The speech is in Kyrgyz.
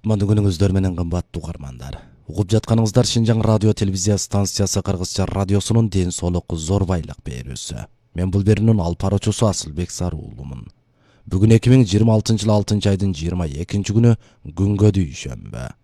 Кутмандуу күнүңүздөр менен кымбаттуу угармандар. Угуп жатканыңыздар Шинжаң радио телевизия станциясы Кыргызча радиосунун ден соолук зорбайлык берүүсү. Мен бул берүүнүн алып баруучусу Асылбек Саруулумун. Бүгүн 2026 жыл 6 айдын 22 күнү күнгө дүйшөмбү.